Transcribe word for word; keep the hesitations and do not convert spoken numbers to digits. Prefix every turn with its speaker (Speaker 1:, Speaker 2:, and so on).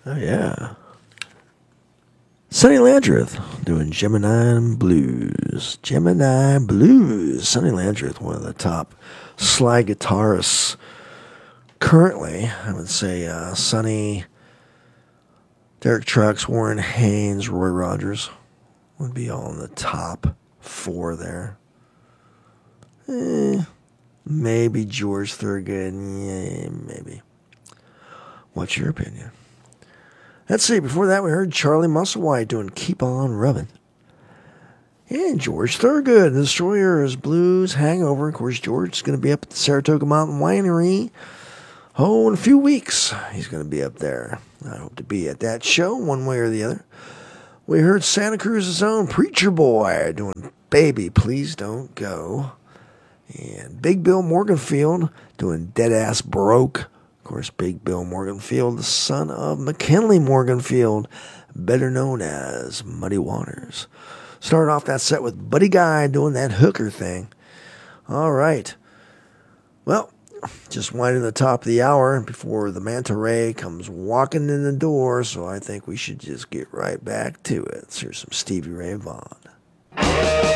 Speaker 1: Oh, yeah. Sonny Landreth doing Gemini Blues. Gemini Blues. Sonny Landreth, one of the top slide guitarists currently. I would say uh, Sonny, Derek Trucks, Warren Haynes, Roy Rogers would be all in the top four there. Eh, maybe George Thorogood. Yeah, maybe. What's your opinion? Let's see. Before that, we heard Charlie Musselwhite doing Keep On Rubbin'. And George Thorogood, The Destroyers, Blues Hangover. Of course, George is going to be up at the Saratoga Mountain Winery. Oh, in a few weeks, he's going to be up there. I hope to be at that show one way or the other. We heard Santa Cruz's own Preacher Boy doing Baby, Please Don't Go. And Big Bill Morganfield doing Dead Ass Broke. Of course, Big Bill Morganfield, the son of McKinley Morganfield, better known as Muddy Waters. Started off that set with Buddy Guy doing that hooker thing. All right. Well, just winding the top of the hour before the Manta Ray comes walking in the door, so I think we should just get right back to it. Here's some Stevie Ray Vaughan.